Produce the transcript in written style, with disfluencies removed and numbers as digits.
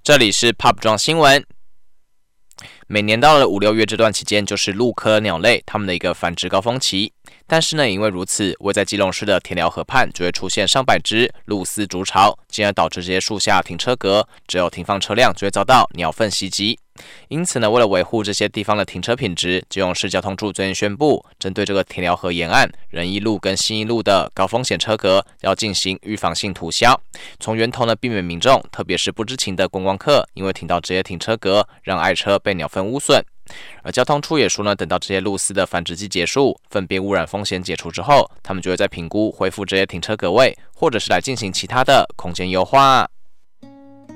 这里是 Pop 庄新闻。每年到了5、6月这段期间，就是鹭科鸟类它们的一个繁殖高峰期。但是呢，因为如此，位在基隆市的田寮河畔就会出现上百只鹭鸶筑巢，进而导致这些树下停车格只有停放车辆就会遭到鸟粪袭击。因此呢，为了维护这些地方的停车品质，基隆市交通处最近宣布，针对这个田寮河沿岸仁义路跟信义路的高风险车格，要进行预防性涂销，从源头呢避免民众，特别是不知情的观光客，因为停到这些停车格，让爱车被鸟粪污损。而交通处也说呢，等到这些鹭鸶的繁殖季结束，粪便污染风险解除之后，他们就会再评估恢复这些停车格位，或者是来进行其他的空间优化。